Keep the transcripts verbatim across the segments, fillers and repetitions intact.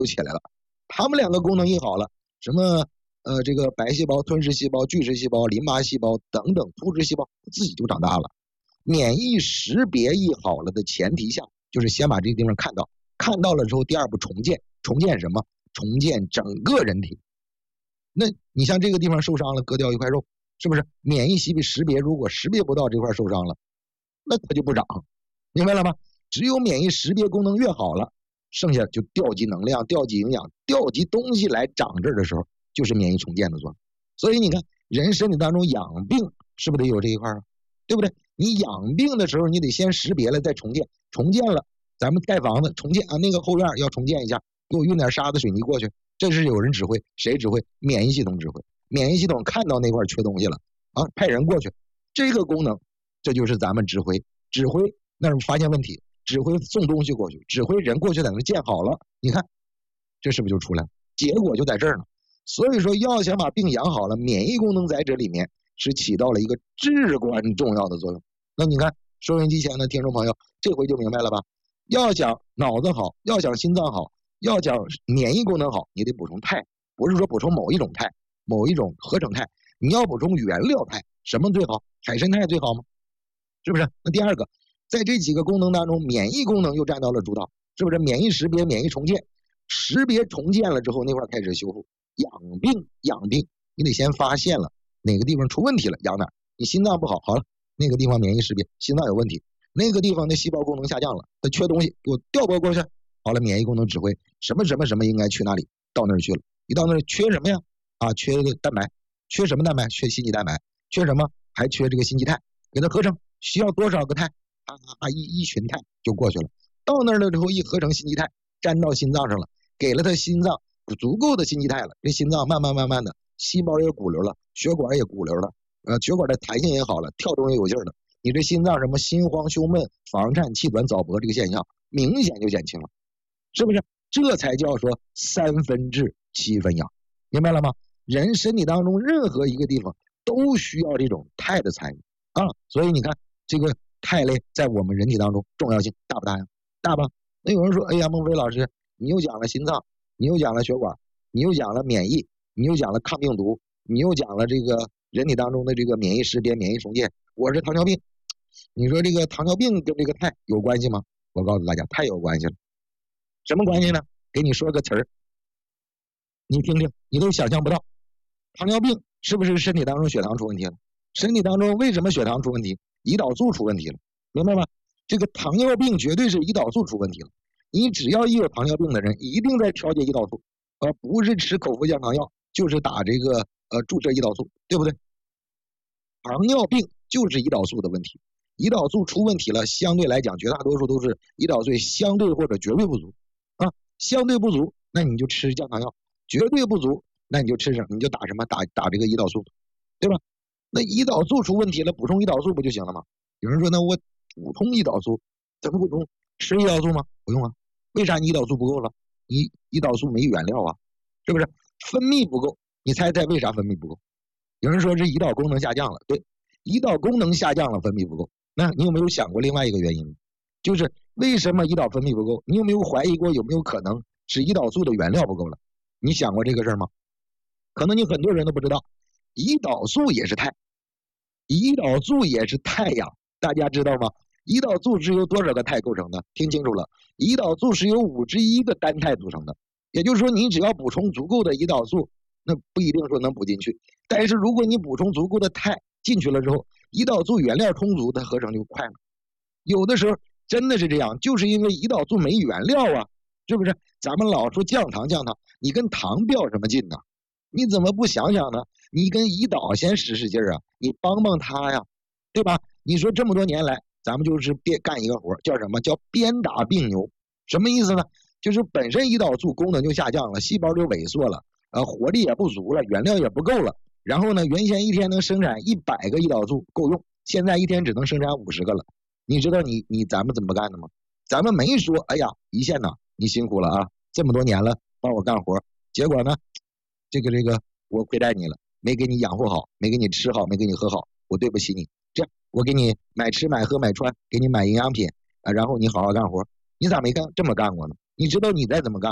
就起来了。他们两个功能一好了，什么呃这个白细胞、吞噬细胞、巨噬细胞、淋巴细胞等等突织细胞自己就长大了。免疫识别一好了的前提下，就是先把这个地方看到，看到了之后，第二步重建，重建什么？重建整个人体。那你像这个地方受伤了，割掉一块肉，是不是免疫识别识别如果识别不到这块受伤了，那它就不长，明白了吗？只有免疫识别功能越好了，剩下就调集能量、调集营养、调集东西来长这儿的时候，就是免疫重建的作用。所以你看，人身体当中养病是不是得有这一块啊？对不对？你养病的时候，你得先识别了再重建，重建了，咱们盖房子重建啊，那个后院要重建一下，给我运点沙子水泥过去，这是有人指挥，谁指挥？免疫系统指挥。免疫系统看到那块缺东西了啊，派人过去，这个功能，这就是咱们指挥，指挥那儿发现问题，指挥送东西过去，指挥人过去在那建好了，你看，这是不是就出来了？结果就在这儿呢。所以说，要想把病养好了，免疫功能在这里面是起到了一个至关重要的作用。那你看，收音机前的听众朋友，这回就明白了吧？要想脑子好，要想心脏好，要想免疫功能好，你得补充钛，不是说补充某一种钛，某一种合成钛，你要补充原料钛，什么最好？海参肽最好吗？是不是？那第二个，在这几个功能当中，免疫功能又占到了主导，是不是？免疫识别、免疫重建，识别重建了之后，那块开始修复。养病，养病，你得先发现了哪个地方出问题了，养哪儿？你心脏不好，好了，那个地方免疫识别，心脏有问题，那个地方的细胞功能下降了，它缺东西，给我调拨过去。好了，免疫功能指挥什么什么什么应该去哪里，到那儿去了。一到那儿缺什么呀？啊，缺蛋白，缺什么蛋白？缺心肌蛋白，缺什么？还缺这个心肌肽，给它合成，需要多少个肽？啊啊一一群肽就过去了。到那儿了之后，一合成心肌肽，粘到心脏上了，给了它心脏足够的心肌肽了，这心脏慢慢慢慢的，细胞也鼓溜了，血管也鼓溜了，呃，血管的弹性也好了，跳动也有劲了。你这心脏什么心慌、胸闷、房颤、气短、早搏这个现象，明显就减轻了，是不是？这才叫说三分治七分养，明白了吗？人身体当中任何一个地方都需要这种钛的参与啊，所以你看这个肽类在我们人体当中重要性大不大呀？大吧？那有人说，哎呀，孟非老师，你又讲了心脏。你又讲了血管，你又讲了免疫，你又讲了抗病毒，你又讲了这个人体当中的这个免疫识别、免疫重建。我是糖尿病，你说这个糖尿病跟这个钛有关系吗？我告诉大家，太有关系了。什么关系呢？给你说个词儿，你听听，你都想象不到。糖尿病是不是身体当中血糖出问题了？身体当中为什么血糖出问题？胰岛素出问题了，明白吗？这个糖尿病绝对是胰岛素出问题了。你只要一有糖尿病的人，一定在调节胰岛素，而不是吃口服降糖药，就是打这个呃注射胰岛素，对不对？糖尿病就是胰岛素的问题，胰岛素出问题了，相对来讲，绝大多数都是胰岛素相对或者绝对不足啊。相对不足，那你就吃降糖药；绝对不足，那你就吃什么？你就打什么？打打这个胰岛素，对吧？那胰岛素出问题了，补充胰岛素不就行了吗？有人说，那我补充胰岛素怎么补充？吃胰岛素吗？不用啊。为啥你胰岛素不够了？你胰岛素没原料啊，是不是？分泌不够，你猜猜为啥分泌不够？有人说是胰岛功能下降了，对，胰岛功能下降了，分泌不够。那你有没有想过另外一个原因？就是为什么胰岛分泌不够？你有没有怀疑过有没有可能是胰岛素的原料不够了？你想过这个事儿吗？可能你很多人都不知道，胰岛素也是钛，胰岛素也是钛呀，大家知道吗？胰岛素是由多少个钛构成的？听清楚了，胰岛素是由五之一个单钛组成的。也就是说，你只要补充足够的胰岛素，那不一定说能补进去。但是如果你补充足够的钛进去了之后，胰岛素原料充足，它合成就快了。有的时候真的是这样，就是因为胰岛素没原料啊，是不是？咱们老说降糖降糖，你跟糖较什么劲呢？你怎么不想想呢？你跟胰岛先使使劲啊，你帮帮他呀，对吧？你说这么多年来，咱们就是干一个活，叫什么？叫鞭打病牛。什么意思呢？就是本身胰岛素功能就下降了，细胞就萎缩了，呃，活力也不足了，原料也不够了。然后呢，原先一天能生产一百个胰岛素够用，现在一天只能生产五十个了。你知道你你咱们怎么干的吗？咱们没说，哎呀，胰腺呐，你辛苦了啊，这么多年了帮我干活，结果呢，这个这个我亏待你了，没给你养活好，没给你吃好，没给你喝好，我对不起你。这样，我给你买吃买喝买穿，给你买营养品啊，然后你好好干活，你咋没干这么干过呢？你知道你再怎么干吗？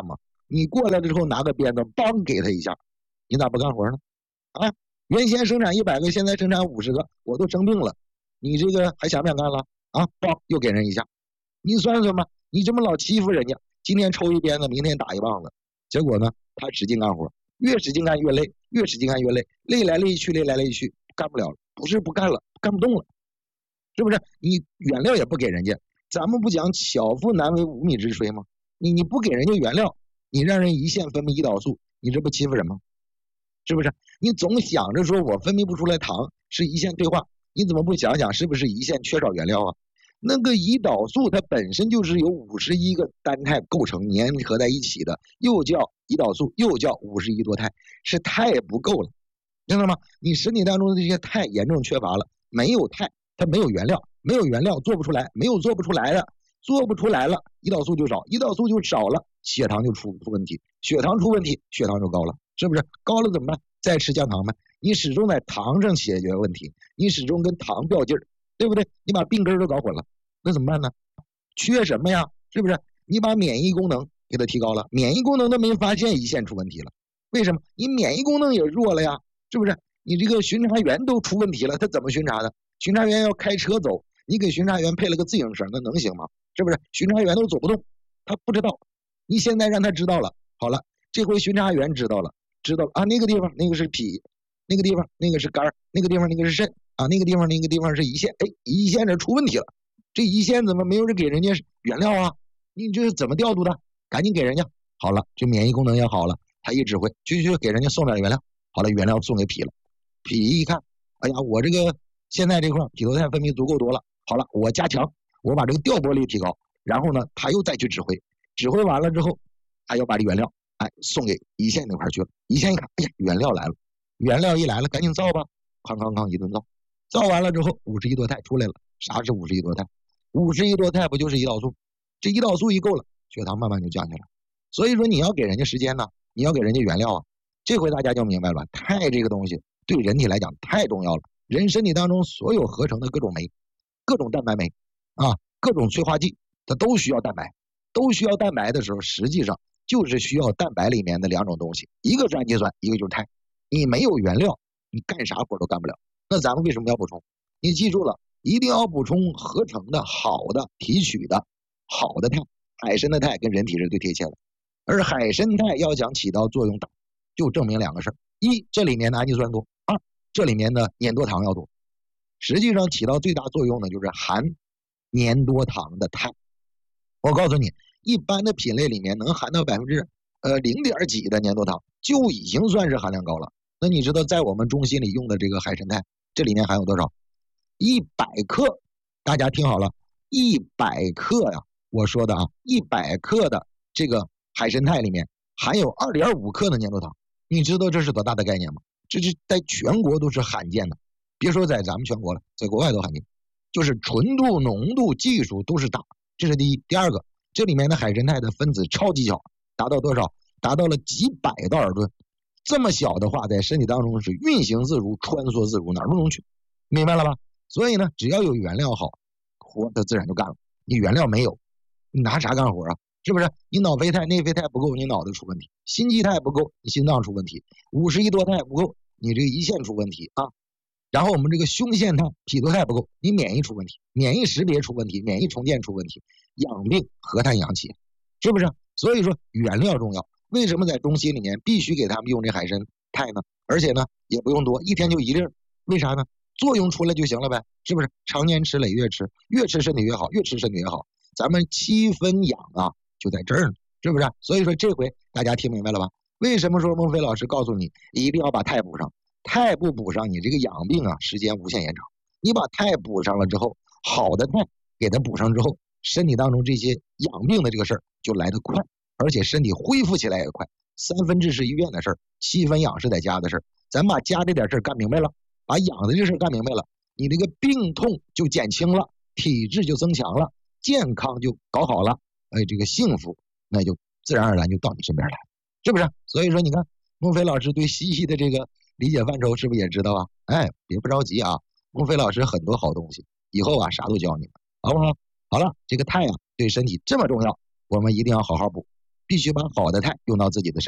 你过来了之后拿个鞭子梆给他一下，你咋不干活呢？啊，原先生产一百个，现在生产五十个，我都生病了，你这个还想不想干了？啊，梆又给人一下，你算算吧，你这么老欺负人家，今天抽一鞭子，明天打一棒子，结果呢，他使劲干活，越使劲干越累，越使劲干越累，累来累去，累来累去，干不了了，不是不干了，干不动了，是不是？你原料也不给人家，咱们不讲巧妇难为无米之炊吗？你你不给人家原料，你让人胰腺分泌胰岛素，你这不欺负人吗？是不是？你总想着说我分泌不出来糖是胰腺退化，你怎么不想想是不是胰腺缺少原料啊？那个胰岛素它本身就是由五十一个单肽构成粘合在一起的，又叫胰岛素，又叫五十一多肽，是肽不够了，知道吗？你身体当中的这些肽严重缺乏了，没有肽，它没有原料，没有原料做不出来，没有做不出来的，做不出来了，胰岛素就少，胰岛素就少了，血糖就出出问题，血糖出问题，血糖就高了，是不是？高了怎么办？再吃降糖呗。你始终在糖上解决问题，你始终跟糖较劲儿，对不对？你把病根都搞混了，那怎么办呢？缺什么呀？是不是？你把免疫功能给它提高了，免疫功能都没发现胰腺出问题了，为什么？你免疫功能也弱了呀，是不是？你这个巡查员都出问题了，他怎么巡查的？巡查员要开车走，你给巡查员配了个自行车，那能行吗？是不是？巡查员都走不动，他不知道，你现在让他知道了，好了，这回巡查员知道了，知道了啊，那个地方那个是脾，那个地方那个是肝，那个地方那个是肾啊，那个地方那个地方是胰腺，哎，胰腺这出问题了，这胰腺怎么没有人给人家原料啊？你这是怎么调度的？赶紧给人家，好了，这免疫功能也好了，他一指挥，去去给人家送点原料，好了，原料送给脾了，脾一看，哎呀，我这个现在这块脾头肽分泌足够多了，好了，我加强，我把这个调拨率提高，然后呢，他又再去指挥，指挥完了之后，他要把这原料，哎，送给胰腺那块去了。胰腺一看，哎呀，原料来了，原料一来了，赶紧造吧，康康康一顿造，造完了之后，五十一多肽出来了。啥是五十一多肽？五十一多肽不就是胰岛素？这胰岛素一够了，血糖慢慢就降下来。所以说你要给人家时间呢，你要给人家原料啊。这回大家就明白了，肽这个东西对人体来讲太重要了。人身体当中所有合成的各种酶、各种蛋白酶啊、各种催化剂，它都需要蛋白，都需要蛋白的时候，实际上就是需要蛋白里面的两种东西，一个是氨基酸，一个就是肽。你没有原料，你干啥活都干不了。那咱们为什么要补充？你记住了，一定要补充合成的好的提取的好的肽，海参的肽跟人体是最贴切的。而海参肽要想起到作用大，就证明两个事儿：一，这里面的氨基酸多；二，这里面的粘多糖要多。实际上起到最大作用的就是含粘多糖的肽。我告诉你，一般的品类里面能含到百分之呃零点几的粘多糖，就已经算是含量高了。那你知道在我们中心里用的这个海参肽，这里面含有多少？一百克，大家听好了，一百克呀，我说的啊，一百克的这个海参肽里面含有二点五克的粘多糖。你知道这是多大的概念吗？这是在全国都是罕见的，别说在咱们全国了，在国外都罕见。就是纯度、浓度、技术都是大，这是第一。第二个，这里面的海参肽的分子超级小，达到多少？达到了几百道尔顿。这么小的话，在身体当中是运行自如、穿梭自如，哪儿都能去，明白了吧？所以呢，只要有原料好，活它自然就干了。你原料没有，你拿啥干活啊？是不是？你脑啡肽、内啡肽不够，你脑子出问题；心肌肽不够，你心脏出问题；五十一多肽不够，你这个胰腺出问题啊。然后我们这个胸腺肽、脾头肽不够，你免疫出问题，免疫识别出问题，免疫重建出问题，养病何谈养气？是不是？所以说原料重要。为什么在中西里面必须给他们用这海参肽呢？而且呢也不用多，一天就一粒儿。为啥呢？作用出来就行了呗，是不是？常年吃，累月吃，越吃身体越好，越吃身体越好。咱们七分养啊，就在这儿呢，是不是？所以说这回大家听明白了吧？为什么说孟非老师告诉你一定要把肽补上？肽不补上，你这个养病啊时间无限延长。你把肽补上了之后，好的肽给它补上之后，身体当中这些养病的这个事儿就来得快，而且身体恢复起来也快。三分治是医院的事儿，七分养是在家的事儿。咱把家这点事儿干明白了，把养的这事儿干明白了，你这个病痛就减轻了，体质就增强了，健康就搞好了，哎，这个幸福那就自然而然就到你身边来，是不是？所以说你看孟非老师对西医的这个理解范畴是不是也知道啊？哎，别不着急啊，孟非老师很多好东西，以后啊啥都教你们，好不好？好了，这个肽啊对身体这么重要，我们一定要好好补。 必须把好的肽用到自己的身